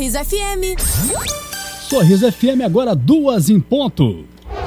Sorriso FM. Sorriso FM agora 2 em ponto.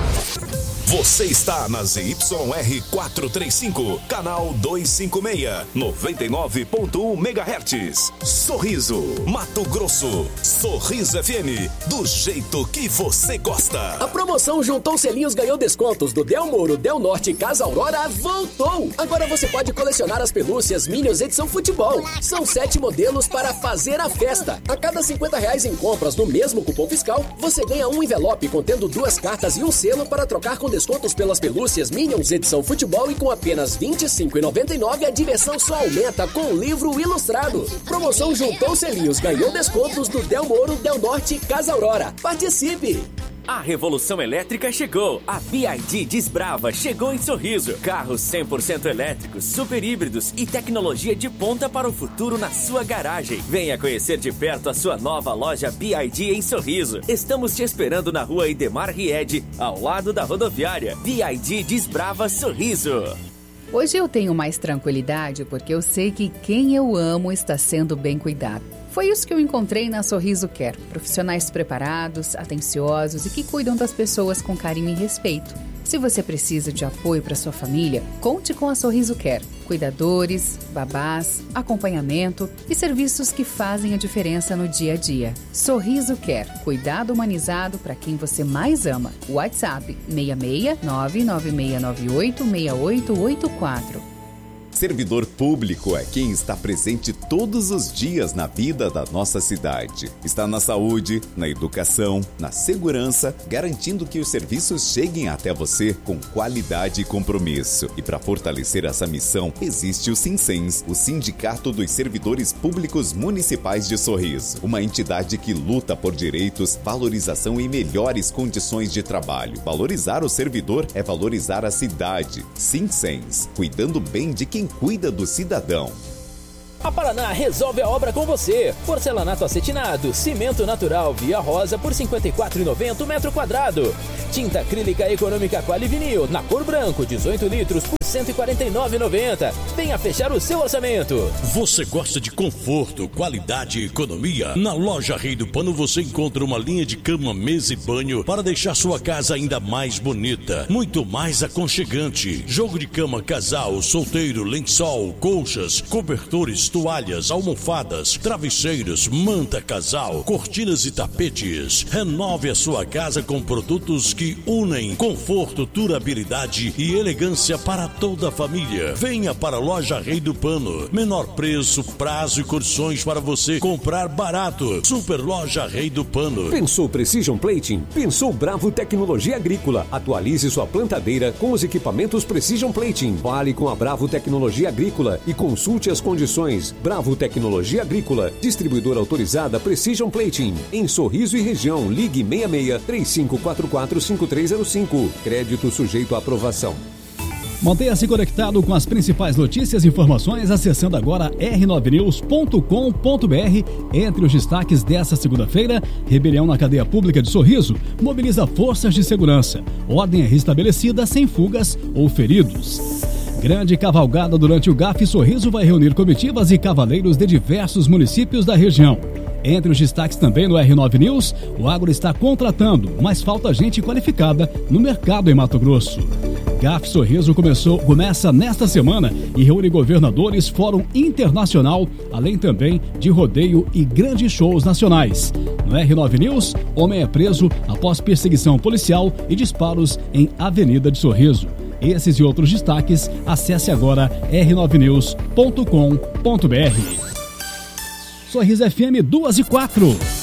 Você está na ZYR 435, canal 256, 99.1 MHz. Sorriso, Mato Grosso. Sorriso FM, do jeito que você gosta. A promoção Juntou Selinhos ganhou descontos do Del Moro, Del Norte e Casa Aurora voltou. Agora você pode colecionar as pelúcias Minions edição futebol. São 7 modelos para fazer a festa. A cada R$50 em compras no mesmo cupom fiscal, você ganha um envelope contendo 2 cartas e um selo para trocar com descontos pelas pelúcias Minions edição futebol e com apenas R$ 25,99 a diversão só aumenta com o livro ilustrado. Promoção Juntou Selinhos ganhou descontos do Del Moro, Del Norte e Casa Aurora. Participe! A revolução elétrica chegou. A BYD Desbrava chegou em Sorriso. Carros 100% elétricos, super híbridos e tecnologia de ponta para o futuro na sua garagem. Venha conhecer de perto a sua nova loja BYD em Sorriso. Estamos te esperando na rua Idemar Ried, ao lado da rodoviária. BYD Desbrava Sorriso. Hoje eu tenho mais tranquilidade porque eu sei que quem eu amo está sendo bem cuidado. Foi isso que eu encontrei na Sorriso Care. Profissionais preparados, atenciosos e que cuidam das pessoas com carinho e respeito. Se você precisa de apoio para sua família, conte com a Sorriso Care. Cuidadores, babás, acompanhamento e serviços que fazem a diferença no dia a dia. Sorriso Care. Cuidado humanizado para quem você mais ama. WhatsApp 66 99698 6884. Servidor público é quem está presente todos os dias na vida da nossa cidade. Está na saúde, na educação, na segurança, garantindo que os serviços cheguem até você com qualidade e compromisso. E para fortalecer essa missão, existe o Sinsens, o Sindicato dos Servidores Públicos Municipais de Sorriso. Uma entidade que luta por direitos, valorização e melhores condições de trabalho. Valorizar o servidor é valorizar a cidade. Sinsens, cuidando bem de quem cuida do cidadão. A Paraná resolve a obra com você. Porcelanato acetinado, cimento natural Via Rosa por R$ 54,90 o metro quadrado. Tinta acrílica econômica Quali Vinil, na cor branco, 18 litros por R$ 149,90. Venha fechar o seu orçamento. Você gosta de conforto, qualidade e economia? Na loja Rei do Pano você encontra uma linha de cama, mesa e banho para deixar sua casa ainda mais bonita, muito mais aconchegante. Jogo de cama casal, solteiro, lençol, colchas, cobertores, toalhas, almofadas, travesseiros, manta casal, cortinas e tapetes. Renove a sua casa com produtos que unem conforto, durabilidade e elegância para toda a família. Venha para a loja Rei do Pano. Menor preço, prazo e condições para você comprar barato. Super Loja Rei do Pano. Pensou Precision Plating? Pensou Bravo Tecnologia Agrícola. Atualize sua plantadeira com os equipamentos Precision Plating. Fale com a Bravo Tecnologia Agrícola e consulte as condições. Bravo Tecnologia Agrícola, distribuidora autorizada Precision Plating. Em Sorriso e região, ligue 66-3544-5305. Crédito sujeito à aprovação. Mantenha-se conectado com as principais notícias e informações acessando agora r9news.com.br. Entre os destaques desta segunda-feira, rebelião na cadeia pública de Sorriso mobiliza forças de segurança. Ordem é restabelecida sem fugas ou feridos. Grande cavalgada durante o GAF Sorriso vai reunir comitivas e cavaleiros de diversos municípios da região. Entre os destaques também no R9 News, o agro está contratando, mas falta gente qualificada no mercado em Mato Grosso. GAF Sorriso começa nesta semana e reúne governadores, fórum internacional, além também de rodeio e grandes shows nacionais. No R9 News, homem é preso após perseguição policial e disparos em Avenida de Sorriso. Esses e outros destaques, acesse agora r9news.com.br. Sorriso FM 2 e 4.